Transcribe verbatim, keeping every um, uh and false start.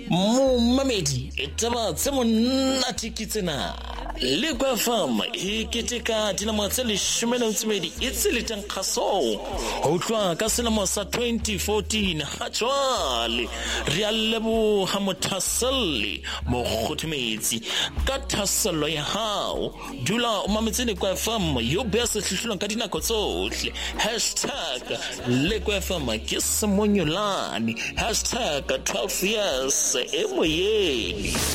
Mamedi taba tse monate ke tsena le kwa fama e keteka dinamo tse leshome le metso e mebedi e tseletseng kgaso ho tloha ka selemo sa twenty fourteen ha jwale re a leboha mothaselle mo kgothometsi ka thaselo ya hao dula o mametse le kwa fama yo beha sehlohlolong ka dinako tsohle hashtag le kwa fama ke semonyolane hashtag twelve years emoyeni.